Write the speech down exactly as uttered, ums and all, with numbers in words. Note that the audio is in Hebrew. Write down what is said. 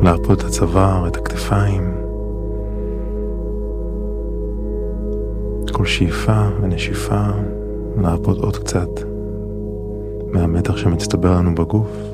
להרפות את הצוואר, את הכתפיים. כל שאיפה ונשיפה להרפות עוד קצת מהמתח שמצטבר לנו בגוף.